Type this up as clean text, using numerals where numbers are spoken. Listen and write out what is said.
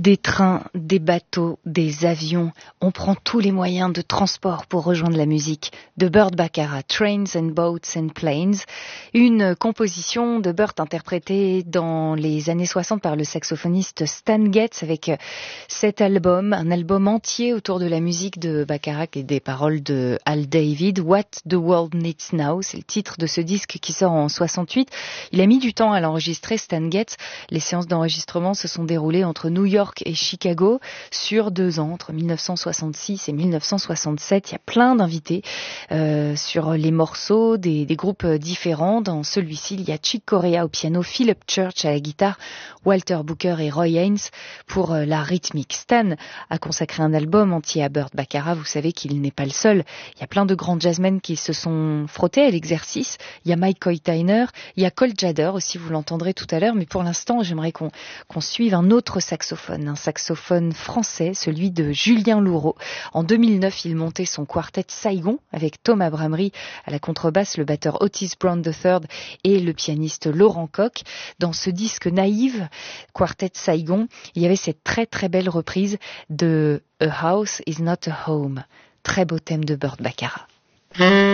Des trains, des bateaux, des avions, on prend tous les moyens de transport pour rejoindre la musique. De Burt Bacharach, Trains and Boats and Planes, une composition de Burt interprétée dans les années 60 par le saxophoniste Stan Getz avec cet album, un album entier autour de la musique de Bacharach et des paroles de Hal David. What the World Needs Now, c'est le titre de ce disque qui sort en 68. Il a mis du temps à l'enregistrer, Stan Getz. Les séances d'enregistrement se sont déroulées entre New York et Chicago sur 2 ans, entre 1966 et 1967. Il y a plein d'invités sur les morceaux des groupes différents. Dans celui-ci, il y a Chick Corea au piano, Philip Church à la guitare, Walter Booker et Roy Haynes pour la rythmique. Stan a consacré un album entier à Burt Bacharach. Vous savez qu'il n'est pas le seul. Il y a plein de grands jazzmen qui se sont frottés à l'exercice. Il y a Mike Hoytiner, il y a Cole Jader aussi, vous l'entendrez tout à l'heure. Mais pour l'instant, j'aimerais qu'on suive un autre saxophone, un saxophone français, celui de Julien Louraud. En 2009, il montait son quartet Saigon avec Tom Abramry à la contrebasse, le batteur Otis Brown III et le pianiste Laurent Koch. Dans ce disque Naïve, quartet Saigon, il y avait cette très très belle reprise de A House is not a Home. Très beau thème de Burt Bacharach.